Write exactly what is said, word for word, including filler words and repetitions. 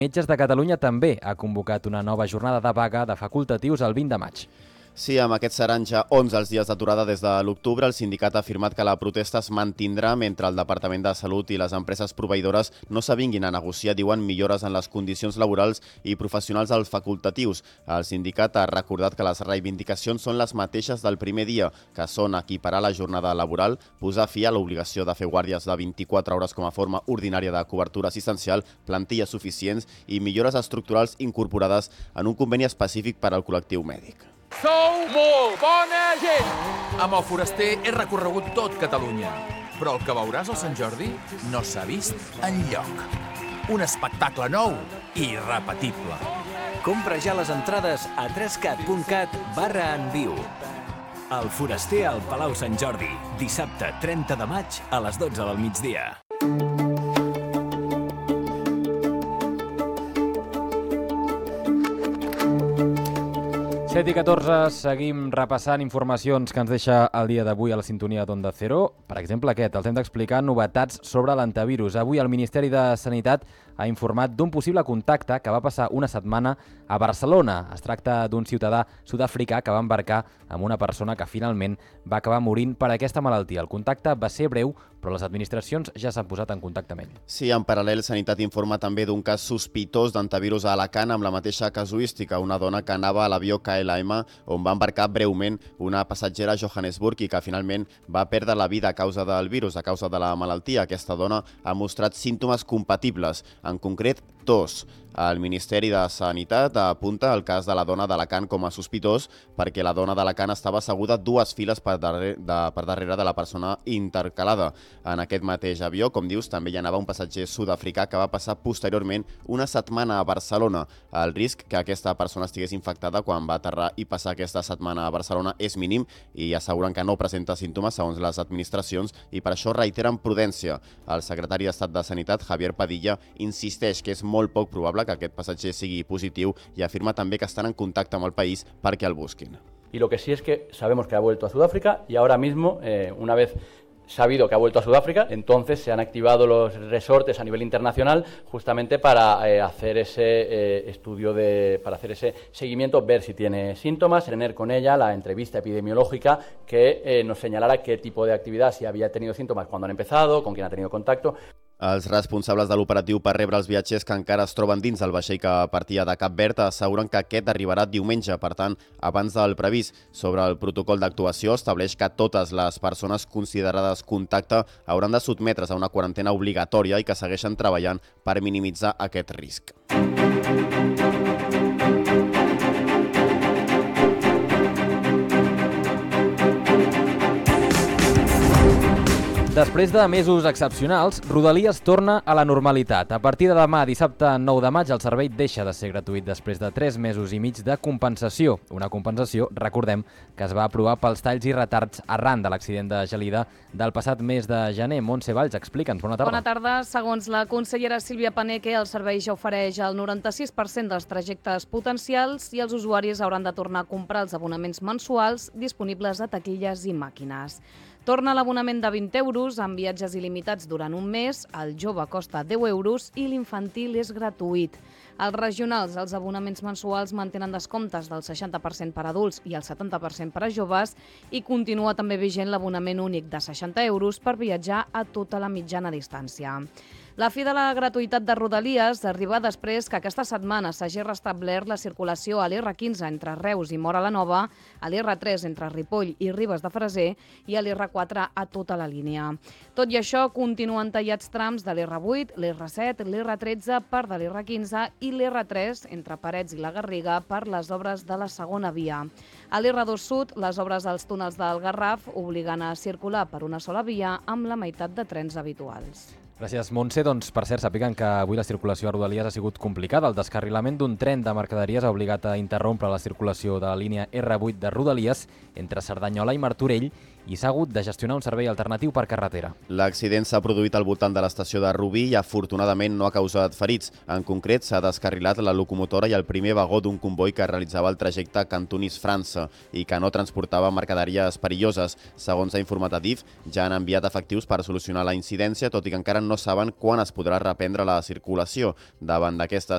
Metges de Catalunya també ha convocat una nova jornada de vaga de facultatius el vint de maig. Sí, amb aquests seran ja onze els dies d'aturada des de l'octubre. El sindicat ha afirmat que la protesta es mantindrà mentre el Departament de Salut i les empreses proveïdores no s'avinguin a negociar, diuen, millores en les condicions laborals i professionals dels facultatius. El sindicat ha recordat que les reivindicacions són les mateixes del primer dia, que són equiparar la jornada laboral, posar fi a l'obligació de fer guàrdies de vint-i-quatre hores com a forma ordinària de cobertura assistencial, plantilles suficients i millores estructurals incorporades en un conveni específic per al col·lectiu mèdic. Sou molt bona gent! Amb el foraster he recorregut tot Catalunya, però el que veuràs al Sant Jordi no s'ha vist enlloc. Un espectacle nou i irrepetible. Compra ja les entrades a trescat punt cat barra en viu. El foraster al Palau Sant Jordi, dissabte trenta de maig a les dotze del migdia. set i catorze, seguim repassant informacions que ens deixa el dia d'avui a la sintonia d'Onda Cero. Per exemple, aquest, els hem d'explicar novetats sobre l'antivirus. Avui el Ministeri de Sanitat ha informat d'un possible contacte que va passar una setmana a Barcelona. Es tracta d'un ciutadà sud-africà que va embarcar amb una persona que finalment va acabar morint per aquesta malaltia. El contacte va ser breu, però les administracions ja s'han posat en contacte amb ell. Sí, en paral·lel, Sanitat informa també d'un cas sospitós d'antivirus a Alacant amb la mateixa casuística. Una dona que anava a l'avió K L M, on va embarcar breument una passatgera a Johannesburg i que finalment va perdre la vida a causa del virus, a causa de la malaltia. Aquesta dona ha mostrat símptomes compatibles, en concret tos. El Ministeri de Sanitat apunta el cas de la dona d'Alacant com a sospitós perquè la dona d'Alacant estava asseguda dues files per darrere, de, per darrere de la persona intercalada. En aquest mateix avió, com dius, també hi anava un passatger sud-africà que va passar posteriorment una setmana a Barcelona. El risc que aquesta persona estigués infectada quan va aterrar i passar aquesta setmana a Barcelona és mínim i asseguren que no presenta símptomes segons les administracions i per això reiteren prudència. El secretari d'Estat de Sanitat, Javier Padilla, insisteix que és molt poc probable que aquest passatger sigui positiu y afirma también que están en contacto con el país para que el busquen. Y lo que sí es que sabemos que ha vuelto a Sudáfrica y ahora mismo, eh, una vez sabido que ha vuelto a Sudáfrica, entonces se han activado los resortes a nivel internacional justamente para eh, hacer ese eh, estudio, de, para hacer ese seguimiento, ver si tiene síntomas, tener con ella la entrevista epidemiológica que eh, nos señalara qué tipo de actividad, si había tenido síntomas cuando han empezado, con quién ha tenido contacto. Els responsables de l'operatiu per rebre els viatgers que encara es troben dins del vaixell que partia de Cap Verd asseguren que aquest arribarà diumenge, per tant, abans del previst. Sobre el protocol d'actuació estableix que totes les persones considerades contacte hauran de sotmetre's a una quarantena obligatòria i que segueixen treballant per minimitzar aquest risc. Després de mesos excepcionals, Rodalies torna a la normalitat. A partir de demà, dissabte nou de maig, el servei deixa de ser gratuït després de tres mesos i mig de compensació. Una compensació, recordem, que es va aprovar pels talls i retards arran de l'accident de gelida del passat mes de gener. Montse Valls, explica'ns. Bona tarda. Bona tarda. Segons la consellera Sílvia Paneque, el servei ja ofereix el noranta-sis per cent dels trajectes potencials i els usuaris hauran de tornar a comprar els abonaments mensuals disponibles a taquilles i màquines. Torna l'abonament de vint euros amb viatges il·limitats durant un mes, el jove costa deu euros i l'infantil és gratuït. Els regionals, els abonaments mensuals mantenen descomptes del seixanta per cent per adults i el setanta per cent per a joves i continua també vigent l'abonament únic de seixanta euros per viatjar a tota la mitjana distància. La fi de la gratuïtat de Rodalies arriba després que aquesta setmana s'hagi restablert la circulació a l'R quinze entre Reus i Móra la Nova, a l'R tres entre Ripoll i Ribes de Freser i a l'R quatre a tota la línia. Tot i això, continuen tallats trams de l'R vuit, l'R set, l'R tretze, part de l'R quinze i l'R tres entre Parets i la Garriga per les obres de la segona via. A l'R dos Sud, les obres dels túnels del Garraf obliguen a circular per una sola via amb la meitat de trens habituals. Gràcies, Montse. Doncs, per cert, sàpiguen que avui la circulació a Rodalies ha sigut complicada. El descarrilament d'un tren de mercaderies ha obligat a interrompre la circulació de la línia R vuit de Rodalies entre Cerdanyola i Martorell i s'ha hagut de gestionar un servei alternatiu per carretera. L'accident s'ha produït al voltant de l'estació de Rubí i afortunadament no ha causat ferits. En concret, s'ha descarrilat la locomotora i el primer vagó d'un comboi que realitzava el trajecte Cantonís-França i que no transportava mercaderies perilloses. Segons ha informat Adif, ja han enviat efectius per solucionar la incidència, tot i que encara no saben quan es podrà reprendre la circulació. Davant d'aquesta